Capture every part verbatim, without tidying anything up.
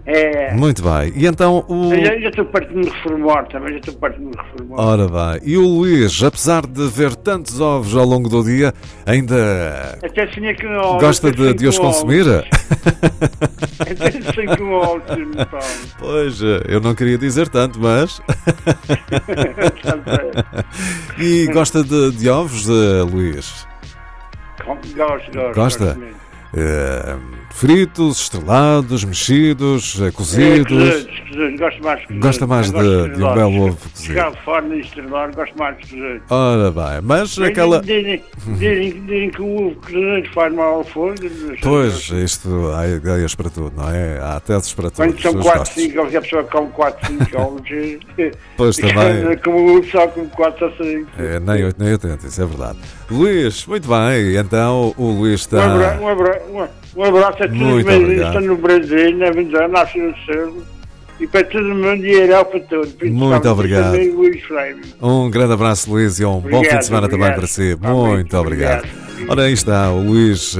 É. Muito bem. E então o... Eu já- já estou perto de me reformar também, já estou perto de me reformar. Ora bem. E o Luís, apesar de ver tantos ovos ao longo do dia, ainda Até sonhei com ovos. gosta até de, sonhei de os com consumir? ovos. Até sonhei com ovos, meu Paulo. Pois, eu não queria dizer tanto, mas... E gosta de, de ovos, eh, Luís? Gosto, gosto. Gosta? gosto mesmo. Eh, fritos, estrelados, mexidos, eh, É, cozidos? cozidos, cozidos, gosto mais de cozidos. Gosta mais Eu de- gosto de um estrelados. belo ovo cozido. Chegar fora e estrelar, gosto mais de cozidos. Ora bem, mas Mas aquela... Dizem, dizem, dizem que o ovo cozido faz mal ao fogo. Pois, isto há ideias para tudo, não é? Há teses para tudo. Quando são os quatro, gostos. cinco ovos, a pessoa come quatro, cinco ovos. Pois também. Como o só com quatro ou cinco. É, nem oito nem oitenta, isso é verdade. Luís, muito bem, então o Luís Um está... abraço, um abraço, um abraço a todos Muito os obrigado. que estão no Brasil, na Venezuela, na África do Sul, e para todo mundo e geral para todos. Muito obrigado. Também o Luís Freire. Um grande abraço, Luís, e um bom Obrigado, fim de semana também obrigado. para si. Amém. Muito obrigado. Obrigado. Ora, aí está, o Luís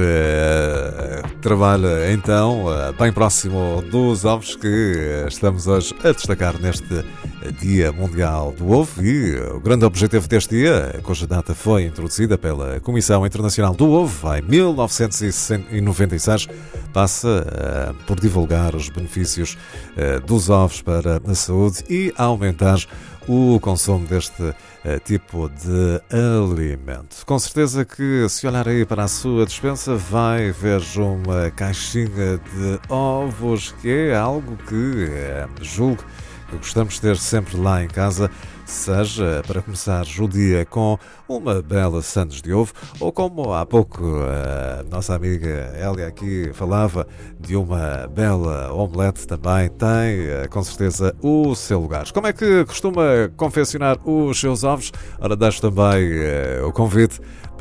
eh, trabalha então eh, bem próximo dos ovos que eh, estamos hoje a destacar neste eh, Dia Mundial do Ovo e eh, o grande objetivo deste dia, cuja data foi introduzida pela Comissão Internacional do Ovo em mil novecentos e noventa e seis, passa eh, por divulgar os benefícios eh, dos ovos para a saúde e aumentar o consumo deste uh, tipo de alimento. Com certeza que, se olhar aí para a sua despensa, vai ver uma caixinha de ovos, que é algo que uh, julgo que gostamos de ter sempre lá em casa, seja para começar o dia com uma bela sandes de ovo, ou como há pouco a nossa amiga Hélia aqui falava, de uma bela omelete também, tem com certeza o seu lugar. Como é que costuma confeccionar os seus ovos? Ora, deixo também uh, o convite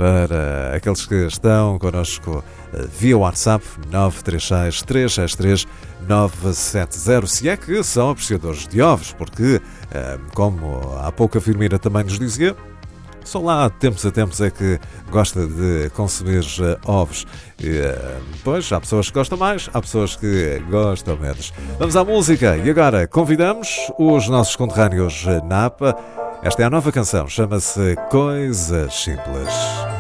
para aqueles que estão connosco uh, via WhatsApp nove três seis, três seis três, nove sete zero, se é que são apreciadores de ovos, porque, uh, como há pouco a Firmina também nos dizia, só lá de tempos a tempos é que gosta de consumir uh, ovos. E, uh, pois, há pessoas que gostam mais, há pessoas que gostam menos. Vamos à música e agora convidamos os nossos conterrâneos Napa. Esta é a nova canção, chama-se Coisas Simples.